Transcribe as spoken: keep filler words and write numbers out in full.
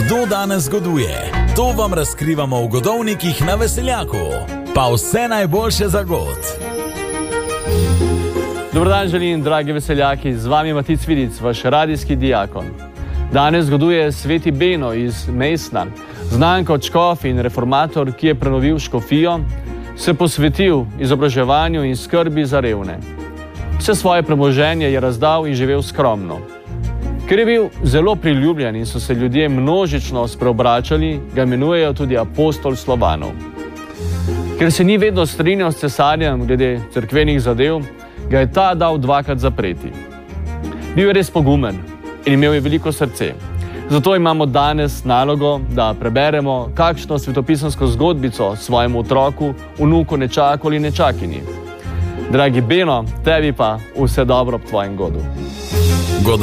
Kdo danes goduje? To vam razkrivamo v Godovnikih na Veseljaku. Pa vse najboljše za god. Dobrodan želim, dragi veseljaki, z vami Matic Vidic, vaš radijski diakon. Danes goduje sveti Beno iz Mejsna, znan kot škof in reformator, ki je prenovil škofijo, se posvetil izobraževanju in skrbi za revne. Vse svoje premoženje je razdal in živel skromno. Ker je bil zelo priljubljen in so se ljudje množično spreobračali, ga imenujejo tudi apostol Slovanov. Ker se ni vedno strinjal s cesarjem glede cerkvenih zadev, ga je ta dal dvakrat zapreti. Bil je res pogumen in imel je veliko srce. Zato imamo danes nalogo, da preberemo kakšno svetopisansko zgodbico svojemu otroku, vnuku, nečaku ali nečakinji. Dragi Beno, tebi pa vse dobro ob tvojem godu.